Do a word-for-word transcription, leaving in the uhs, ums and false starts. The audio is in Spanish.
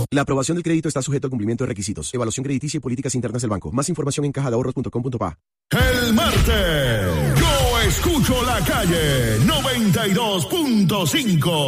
La aprobación del crédito está sujeto al cumplimiento de requisitos, evaluación crediticia y políticas internas del banco. Más información en caja de ahorros punto com punto pa. El martes, yo escucho la calle noventa y dos punto cinco.